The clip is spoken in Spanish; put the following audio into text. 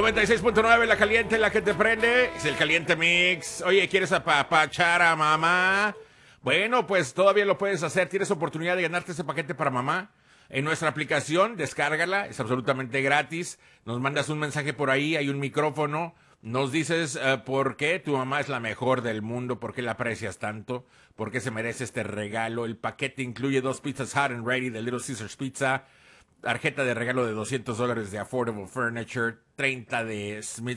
96.9, la caliente, la que te prende. Es el Caliente Mix. Oye, ¿quieres apapachar a mamá? Bueno, pues todavía lo puedes hacer. Tienes oportunidad de ganarte ese paquete para mamá. En nuestra aplicación, descárgala, es absolutamente gratis. Nos mandas un mensaje por ahí, hay un micrófono. Nos dices por qué tu mamá es la mejor del mundo, por qué la aprecias tanto, por qué se merece este regalo. El paquete incluye 2 pizzas hot and ready de Little Caesars Pizza, tarjeta de regalo de $200 de Affordable Furniture, 30 de